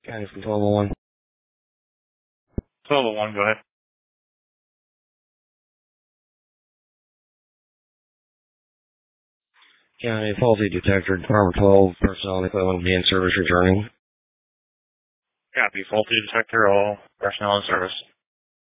County from 1201. 1201, go ahead. County faulty detector, Department 12, personnel and equipment being service returning. Copy. Faulty detector, all personnel in service.